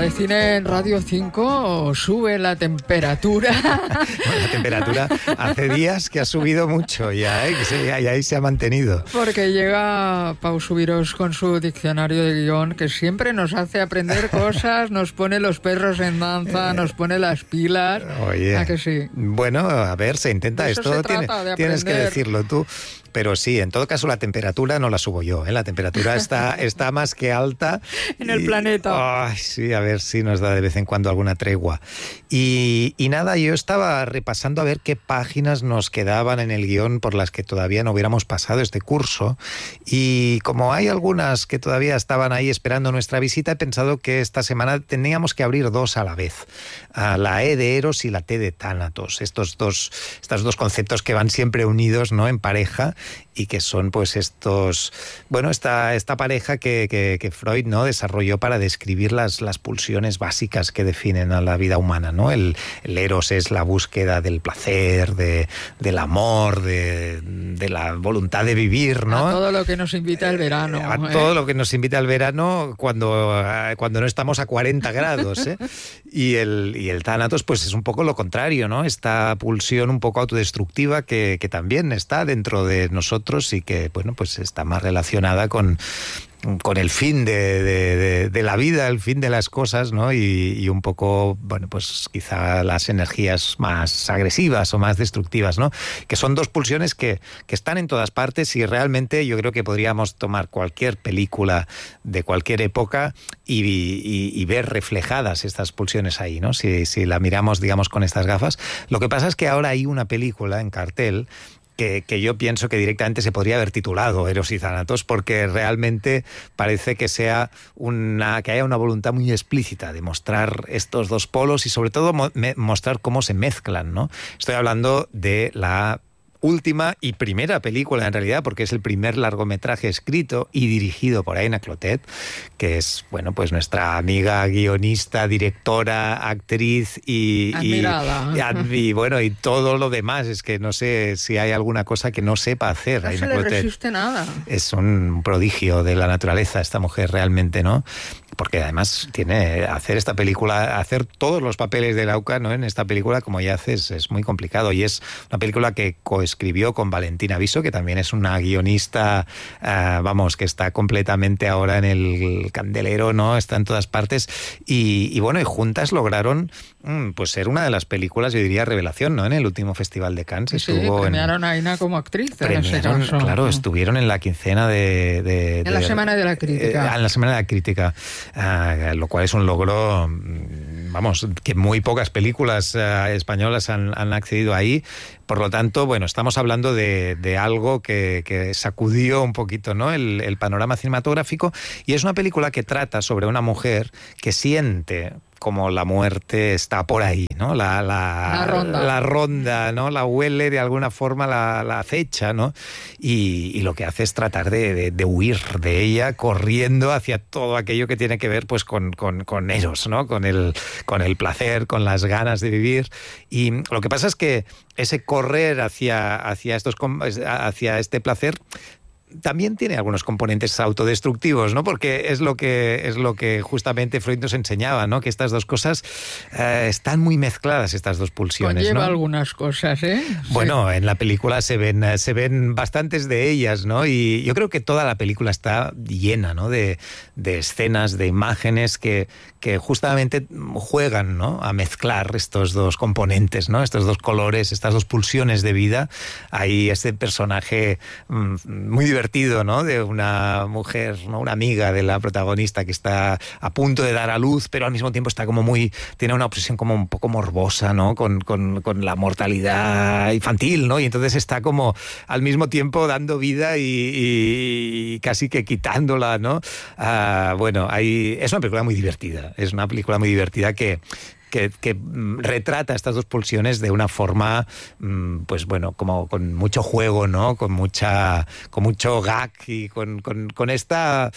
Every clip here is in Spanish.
de cine en Radio 5 sube la temperatura. Bueno, la temperatura hace días que ha subido mucho ya, y ahí se ha mantenido. Porque llega Pau Subiros con su diccionario de guión, que siempre nos hace aprender cosas, nos pone los perros en danza, nos pone las pilas. Oye, ¿A que sí? Bueno, a ver, se intenta. De eso Esto se trata, de tienes que aprender. decirlo tú. Pero sí, en todo caso la temperatura no la subo yo, ¿eh? La temperatura está más que alta. En el planeta. Ay, sí, a ver si nos da de vez en cuando alguna tregua. Y nada, yo estaba repasando a ver qué páginas nos quedaban en el guión por las que todavía no hubiéramos pasado este curso. Y como hay algunas que todavía estaban ahí esperando nuestra visita, he pensado que esta semana teníamos que abrir dos a la vez. La E de Eros y la T de Tánatos. Estos dos conceptos que van siempre unidos, ¿no?, en pareja, y que son pues esta pareja que Freud, ¿no?, desarrolló para describir las pulsiones básicas que definen a la vida humana, ¿no? El eros es la búsqueda del placer, del amor, de la voluntad de vivir, ¿no? A todo lo que nos invita el verano. Todo lo que nos invita el verano cuando no estamos a 40 grados, ¿eh? Y el tánatos pues es un poco lo contrario, ¿no? Esta pulsión un poco autodestructiva que también está dentro de nosotros y que, bueno, pues está más relacionada con el fin de la vida, el fin de las cosas, ¿no? Y un poco, bueno, pues quizá las energías más agresivas o más destructivas, ¿no? Que son dos pulsiones que están en todas partes, y realmente yo creo que podríamos tomar cualquier película de cualquier época y ver reflejadas estas pulsiones ahí, ¿no? Si la miramos, digamos, con estas gafas. Lo que pasa es que ahora hay una película en cartel que yo pienso que directamente se podría haber titulado Eros y Tánatos, porque realmente parece que haya una voluntad muy explícita de mostrar estos dos polos y sobre todo mostrar cómo se mezclan, ¿no? Estoy hablando de la última y primera película, en realidad, porque es el primer largometraje escrito y dirigido por Aina Clotet, que es, bueno, pues nuestra amiga guionista, directora, actriz y bueno, y todo lo demás. Es que no sé si hay alguna cosa que no sepa hacer. No Aina se le Clotet resiste nada. es un prodigio de la naturaleza, esta mujer, realmente, ¿no? Porque además hacer esta película, hacer todos los papeles de Lauca, ¿no?, en esta película, como ya haces, es muy complicado. Y es una película que coescribió con Valentina Viso, que también es una guionista, que está completamente ahora en el candelero, ¿no? Está en todas partes. Y bueno, y juntas lograron pues ser una de las películas, yo diría, revelación, ¿no?, en el último Festival de Cannes. Sí, premiaron a Aina como actriz. Claro, estuvieron en la quincena en la Semana de la Crítica. En la Semana de la Crítica. Lo cual es un logro, que muy pocas películas españolas han accedido ahí. Por lo tanto, bueno, estamos hablando de algo que sacudió un poquito, ¿no?, el panorama cinematográfico, y es una película que trata sobre una mujer que siente como la muerte está por ahí, ¿no? La ronda, ¿no? La huele de alguna forma, la acecha, ¿no? Y lo que hace es tratar de huir de ella, corriendo hacia todo aquello que tiene que ver, pues, con Eros, ¿no? Con el placer, con las ganas de vivir. Y lo que pasa es que ese correr hacia este placer también tiene algunos componentes autodestructivos, ¿no? Porque es lo que justamente Freud nos enseñaba, ¿no? Que estas dos cosas están muy mezcladas, estas dos pulsiones, Conlleva, ¿no? algunas cosas, ¿eh? Bueno, en la película se ven bastantes de ellas, ¿no? Y yo creo que toda la película está llena, ¿no?, de escenas, de imágenes que justamente juegan, ¿no?, a mezclar estos dos componentes, ¿no?, estos dos colores, estas dos pulsiones de vida. Hay este personaje muy divertido, ¿no?, de una mujer, ¿no?, una amiga de la protagonista que está a punto de dar a luz, pero al mismo tiempo está tiene una obsesión como un poco morbosa, ¿no?, con la mortalidad infantil, ¿no? Y entonces está como al mismo tiempo dando vida y casi que quitándola, ¿no? Es una película muy divertida. Es una película muy divertida que retrata estas dos pulsiones de una forma, pues bueno, como con mucho juego, ¿no? Con mucho gag y con esta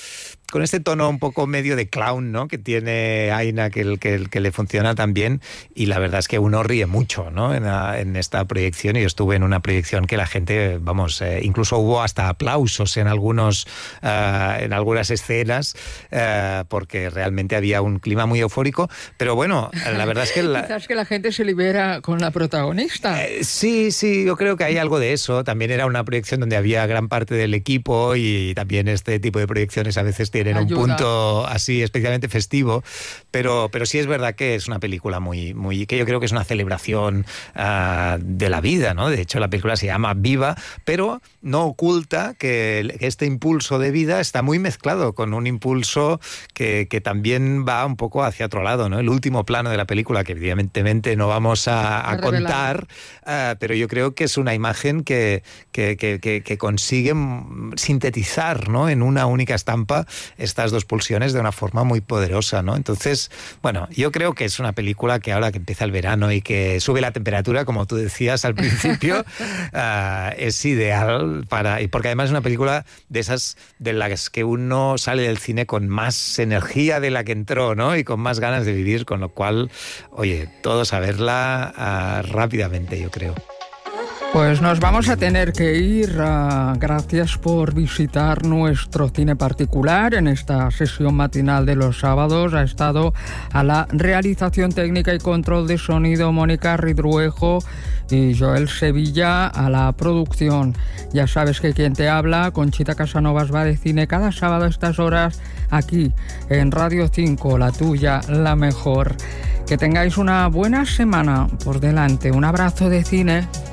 este tono un poco medio de clown, ¿no?, que tiene Aina, que le funciona tan bien, y la verdad es que uno ríe mucho, ¿no?, en esta proyección. Y yo estuve en una proyección que la gente, vamos, incluso hubo hasta aplausos en algunas escenas, porque realmente había un clima muy eufórico. Pero bueno, la verdad es que quizás que la gente se libera con la protagonista. Sí, yo creo que hay algo de eso. También era una proyección donde había gran parte del equipo, y también este tipo de proyecciones a veces tienen un punto así especialmente festivo, pero sí es verdad que es una película muy que yo creo que es una celebración de la vida, ¿no? De hecho, la película se llama Viva, pero no oculta que este impulso de vida está muy mezclado con un impulso que también va un poco hacia otro lado, ¿no? El último plano de la película, que evidentemente no vamos a contar, pero yo creo que es una imagen que consigue sintetizar, ¿no?, en una única estampa estas dos pulsiones de una forma muy poderosa, ¿no? Entonces, bueno, yo creo que es una película que ahora que empieza el verano y que sube la temperatura, como tú decías al principio, es ideal porque además es una película de esas de las que uno sale del cine con más energía de la que entró, ¿no?, y con más ganas de vivir, con lo cual, oye, todos a verla rápidamente, yo creo. Pues nos vamos a tener que ir. Gracias por visitar nuestro cine particular en esta sesión matinal de los sábados. Ha estado a la realización técnica y control de sonido Mónica Ridruejo y Joel Sevilla a la producción. Ya sabes que quien te habla, Conchita Casanovas, va de cine cada sábado a estas horas aquí en Radio 5, la tuya, la mejor. Que tengáis una buena semana por delante. Un abrazo de cine.